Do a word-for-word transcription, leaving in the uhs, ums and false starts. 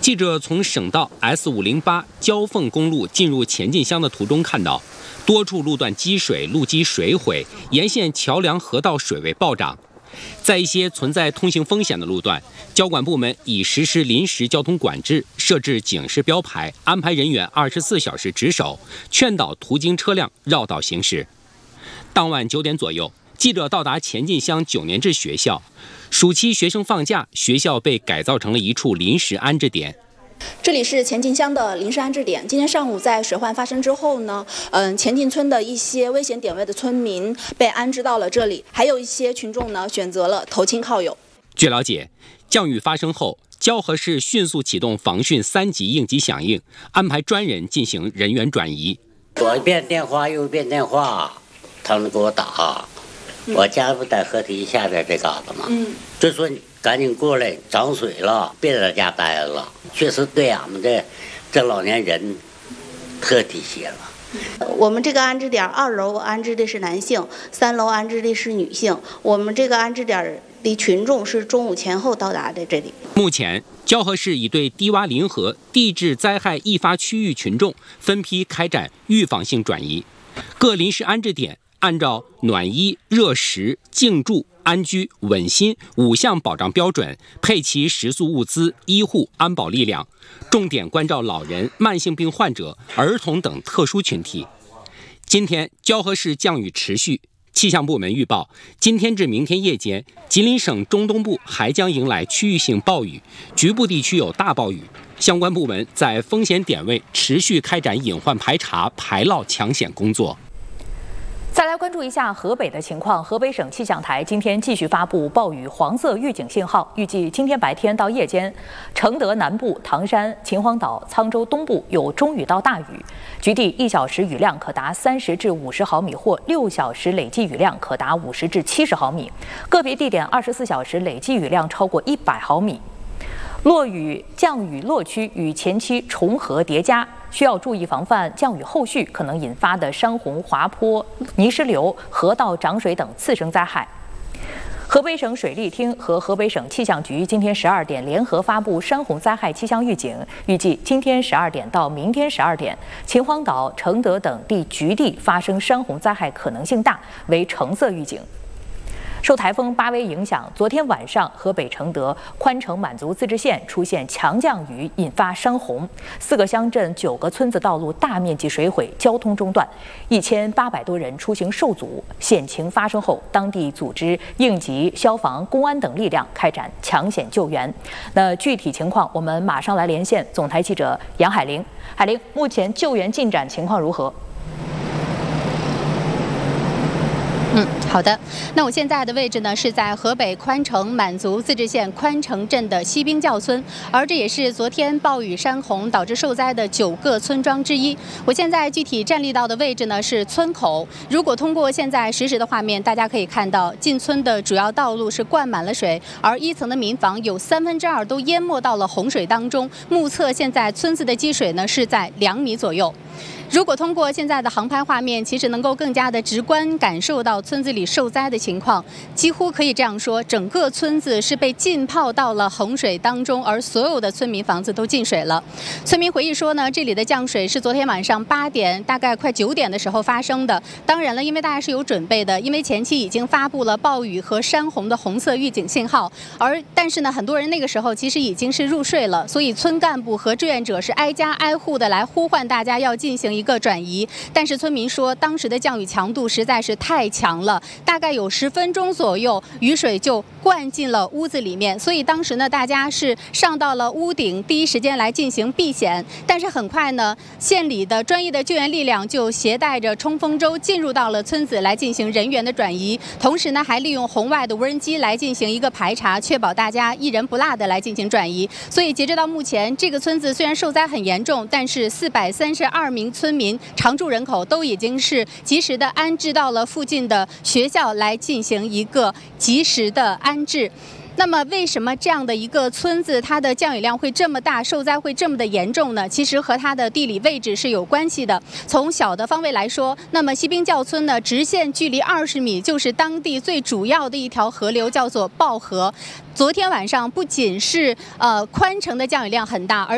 记者从省道 S 五零八交凤公路进入前进乡的途中看到，多处路段积水，路基水毁，沿线桥梁、河道水位暴涨。在一些存在通行风险的路段，交管部门已实施临时交通管制，设置警示标牌，安排人员二十四小时值守，劝导途经车辆绕道行驶。当晚九点左右，记者到达前进乡九年制学校，暑期学生放假，学校被改造成了一处临时安置点。 这里是前进乡的临时安置点。今天上午在水患发生之后呢，嗯，前进村的一些危险点位的村民被安置到了这里，还有一些群众呢选择了投亲靠友。 据了解，降雨发生后，蛟河市迅速启动防汛三级应急响应，安排专人进行人员转移。 左一遍电话，右一遍电话，他们给我打。嗯、我家不在河堤下边这嘎达吗？嗯，就说你赶紧过来，涨水了，别在家待了。确实对俺们这这老年人特体贴了。 我们这个安置点二楼安置的是男性，三楼安置的是女性。我们这个安置点的群众是中午前后到达的这里。 目前，蛟河市已对低洼临河、地质灾害易发区域群众分批开展预防性转移，各临时安置点按照暖衣、热食、静住、安居、稳心五项保障标准，配齐食宿物资、医护、安保力量，重点关照老人、慢性病患者、儿童等特殊群体。今天，蛟河市降雨持续，气象部门预报，今天至明天夜间，吉林省中东部还将迎来区域性暴雨，局部地区有大暴雨。相关部门在风险点位持续开展隐患排查、排涝抢险工作。 再来关注一下河北的情况。河北省气象台今天继续发布暴雨黄色预警信号，预计今天白天到夜间，承德南部、唐山、秦皇岛、沧州东部有中雨到大雨，局地一小时雨量可达三十至五十毫米，或六小时累计雨量可达五十至七十毫米，个别地点二十四小时累计雨量超过一百毫米。落雨降雨落区与前期重合叠加，需要注意防范降雨后续可能引发的山洪、滑坡、泥石流、河道涨水等次生灾害。河北省水利厅和河北省气象局今天十二点联合发布山洪灾害气象预警，预计今天十二点到明天十二点，秦皇岛、承德等地局地发生山洪灾害可能性大，为橙色预警。受台风巴威影响，昨天晚上河北承德宽城满族自治县出现强降雨，引发山洪，四个乡镇、九个村子道路大面积水毁，交通中断，一千八百多人出行受阻。险情发生后，当地组织应急、消防、公安等力量开展抢险救援。那具体情况，我们马上来连线总台记者杨海玲。海玲，目前救援进展情况如何？ 嗯，好的。那我现在的位置呢是在河北宽城满族自治县宽城镇的西兵教村，而这也是昨天暴雨山洪导致受灾的九个村庄之一。我现在具体站立到的位置呢是村口。如果通过现在实时的画面，大家可以看到进村的主要道路是灌满了水，而一层的民房有三分之二都淹没到了洪水当中。目测现在村子的积水呢是在两米左右。如果通过现在的航拍画面，其实能够更加的直观感受到村子里受灾的情况。几乎可以这样说，整个村子是被浸泡到了洪水当中，而所有的村民房子都进水了。村民回忆说呢，这里的降水是昨天晚上八点，大概快九点的时候发生的。当然了，因为大家是有准备的，因为前期已经发布了暴雨和山洪的红色预警信号，而但是呢，很多人那个时候其实已经是入睡了，所以村干部和志愿者是挨家挨户的来呼唤大家要进行一个转移。但是村民说，当时的降雨强度实在是太强了，大概有十分钟左右，雨水就灌进了屋子里面，所以当时呢，大家是上到了屋顶，第一时间来进行避险。但是很快呢，县里的专业的救援力量就携带着冲锋舟进入到了村子来进行人员的转移，同时呢，还利用红外的无人机来进行一个排查，确保大家一人不落的来进行转移。所以截止到目前，这个村子虽然受灾很严重，但是四百三十二名村民常住人口都已经是及时的安置到了附近的学校来进行一个及时的安置。那么为什么这样的一个村子它的降雨量会这么大，受灾会这么的严重呢？其实和它的地理位置是有关系的。从小的方位来说，那么西兵教村呢，直线距离二十米就是当地最主要的一条河流，叫做抱河。昨天晚上不仅是呃宽城的降雨量很大，而